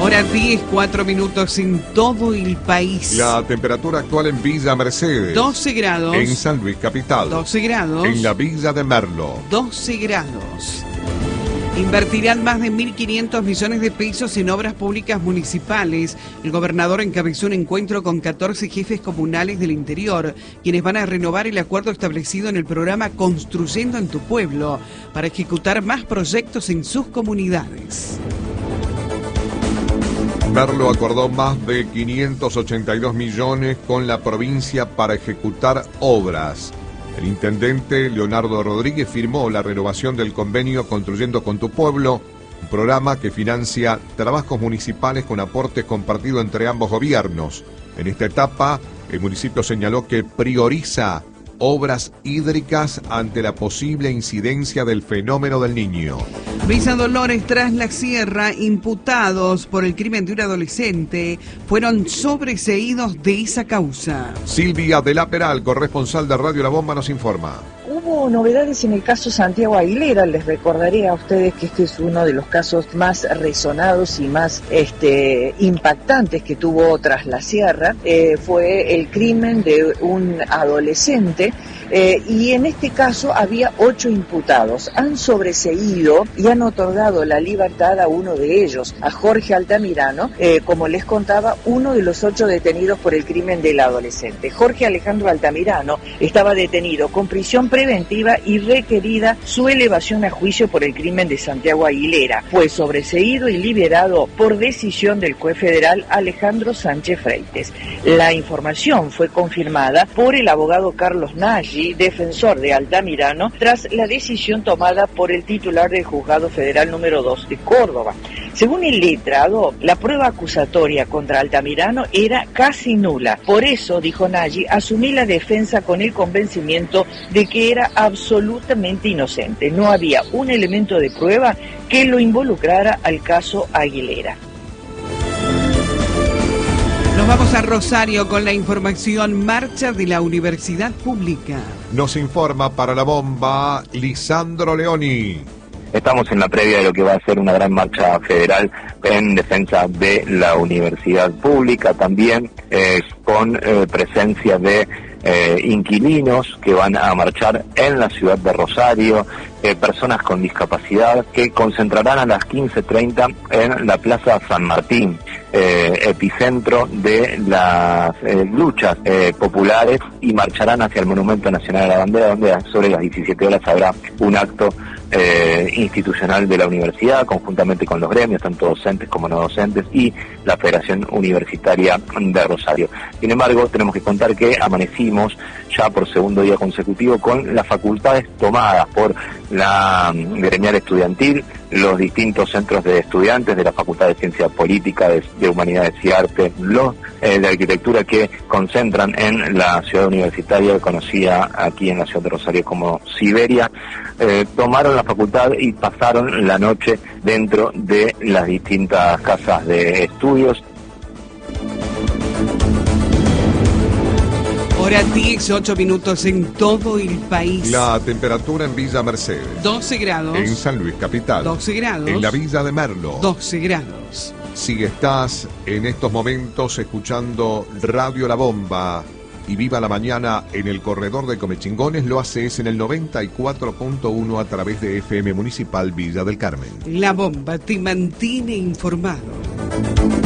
Hora 10, 4 minutos en todo el país. La temperatura actual en Villa Mercedes. 12 grados. En San Luis Capital. 12 grados. En la Villa de Merlo. 12 grados. Invertirán más de 1.500 millones de pesos en obras públicas municipales. El gobernador encabezó un encuentro con 14 jefes comunales del interior, quienes van a renovar el acuerdo establecido en el programa Construyendo en tu Pueblo, para ejecutar más proyectos en sus comunidades. Merlo acordó más de 582 millones con la provincia para ejecutar obras. El intendente Leonardo Rodríguez firmó la renovación del convenio Construyendo con tu Pueblo, un programa que financia trabajos municipales con aportes compartidos entre ambos gobiernos. En esta etapa, el municipio señaló que prioriza obras hídricas ante la posible incidencia del fenómeno del Niño. Villa Dolores, Tras la Sierra, imputados por el crimen de un adolescente, fueron sobreseídos de esa causa. Silvia de la Peral, corresponsal de Radio La Bomba, nos informa. Hubo novedades en el caso Santiago Aguilera. Les recordaré a ustedes que este es uno de los casos más resonados y más impactantes que tuvo Tras la Sierra. Fue el crimen de un adolescente y en este caso había 8 imputados. Han sobreseído y han otorgado la libertad a uno de ellos, a Jorge Altamirano, como les contaba, uno de los 8 detenidos por el crimen del adolescente. Jorge Alejandro Altamirano estaba detenido con prisión preventiva y requerida su elevación a juicio por el crimen de Santiago Aguilera. Fue sobreseído y liberado por decisión del juez federal Alejandro Sánchez Freites. La información fue confirmada por el abogado Carlos Nagy, defensor de Altamirano, tras la decisión tomada por el titular del Juzgado Federal número 2 de Córdoba. Según el letrado, la prueba acusatoria contra Altamirano era casi nula. Por eso, dijo Nagy, asumí la defensa con el convencimiento de que era absolutamente inocente. No había un elemento de prueba que lo involucrara al caso Aguilera. Nos vamos a Rosario con la información. Marcha de la Universidad Pública. Nos informa para La Bomba Lisandro Leoni. Estamos en la previa de lo que va a ser una gran marcha federal en defensa de la universidad pública, también con presencia de inquilinos que van a marchar en la ciudad de Rosario, personas con discapacidad que concentrarán a las 15:30 en la Plaza San Martín, epicentro de las luchas populares, y marcharán hacia el Monumento Nacional de la Bandera, donde sobre las 17 horas habrá un acto institucional de la universidad, conjuntamente con los gremios, tanto docentes como no docentes, y la Federación Universitaria de Rosario. Sin embargo, tenemos que contar que amanecimos ya por segundo día consecutivo con las facultades tomadas por la gremial estudiantil, los distintos centros de estudiantes de la Facultad de Ciencias Políticas, de Humanidades y Arte, los de Arquitectura, que concentran en la ciudad universitaria, conocida aquí en la ciudad de Rosario como Siberia. Tomaron la facultad y pasaron la noche dentro de las distintas casas de estudios. Hora 10, 8 minutos en todo el país. La temperatura en Villa Mercedes. 12 grados. En San Luis Capital. 12 grados. En la Villa de Merlo. 12 grados. Si estás en estos momentos escuchando Radio La Bomba y Viva la Mañana en el corredor de Comechingones, lo haces en el 94.1 a través de FM Municipal Villa del Carmen. La Bomba te mantiene informado.